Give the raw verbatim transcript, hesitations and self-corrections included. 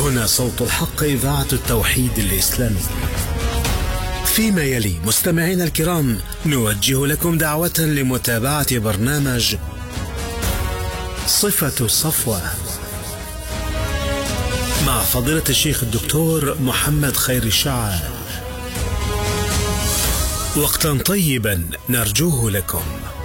هنا صوت الحق، إذاعة التوحيد الإسلامي. فيما يلي مستمعينا الكرام نوجه لكم دعوة لمتابعة برنامج صفة الصفوة مع فضيلة الشيخ الدكتور محمد خير الشعار. وقتا طيبا نرجوه لكم.